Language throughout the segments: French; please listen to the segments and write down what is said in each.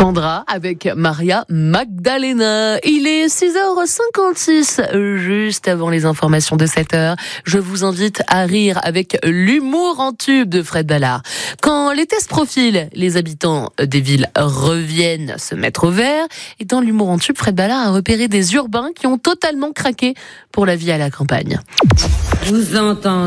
Sandra avec Maria Magdalena. Il est 6h56, juste avant les informations de 7h. Je vous invite à rire avec l'humour en tube de Fred Ballard. Quand les tests profilent, les habitants des villes reviennent se mettre au vert. Et dans l'humour en tube, Fred Ballard a repéré des urbains qui ont totalement craqué pour la vie à la campagne. Vous entendez ?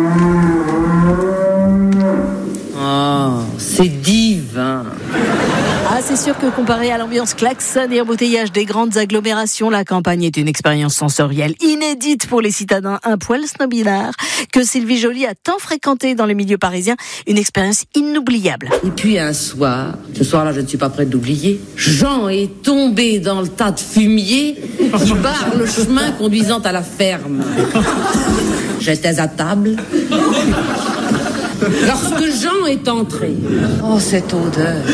Oh, c'est divin. Ah, c'est sûr que comparé à l'ambiance klaxon et embouteillage des grandes agglomérations, la campagne est une expérience sensorielle inédite pour les citadins un poil snobinards que Sylvie Joly a tant fréquenté dans les milieux parisiens. Une expérience inoubliable. Et puis un soir, ce soir-là je ne suis pas prête d'oublier, Jean est tombé dans le tas de fumier qui barre le chemin conduisant à la ferme. J'étais à table. Lorsque Jean est entré, oh cette odeur,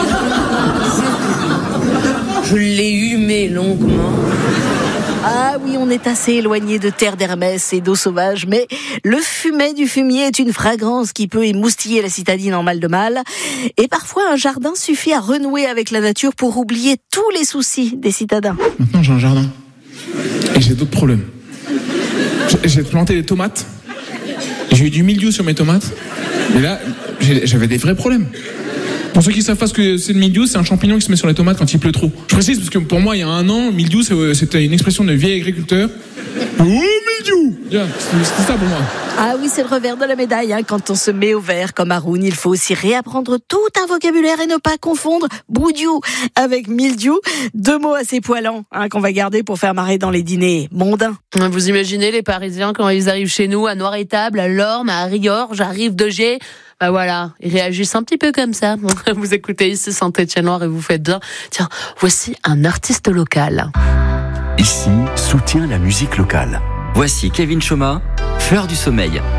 je l'ai humé longuement. Ah oui, on est assez éloigné de terre d'Hermès et d'eau sauvage, mais le fumet du fumier est une fragrance qui peut émoustiller la citadine en mal de mal. Et parfois, un jardin suffit à renouer avec la nature pour oublier tous les soucis des citadins. Maintenant, j'ai un jardin. Et j'ai d'autres problèmes. J'ai planté des tomates. J'ai eu du mildiou sur mes tomates. Et là, j'avais des vrais problèmes. Pour ceux qui ne savent pas ce que c'est le mildiou, c'est un champignon qui se met sur les tomates quand il pleut trop. Je précise parce que pour moi, il y a un an, mildiou, c'était une expression de vieil agriculteur. Oh, mildiou! C'était ça pour moi. Ah oui, c'est le revers de la médaille. Quand on se met au vert comme Haroun, il faut aussi réapprendre tout un vocabulaire et ne pas confondre boudiou avec mildiou. Deux mots assez poilants qu'on va garder pour faire marrer dans les dîners mondains. Vous imaginez les Parisiens quand ils arrivent chez nous à Noir-Étable, à Lorme, à Riorges, à Rive-de-Gier. Bah voilà, ils réagissent un petit peu comme ça. Vous écoutez ici Saint-Étienne-Loire et vous faites bien. Tiens, voici un artiste local. Ici, soutient la musique locale. Voici Kevin Choma, Fleur du sommeil.